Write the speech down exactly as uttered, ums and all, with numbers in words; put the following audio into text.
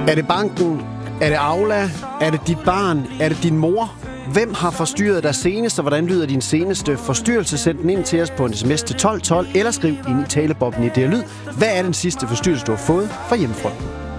Er det banken? Er det Aula? Er det dit barn? Er det din mor? Hvem har forstyrret dig senest, og hvordan lyder din seneste forstyrrelse? Send den ind til os på en sms til tolv tolv, eller skriv ind i talebobben i D R Lyd. Hvad er den sidste forstyrrelse, du har fået fra hjemmefronten?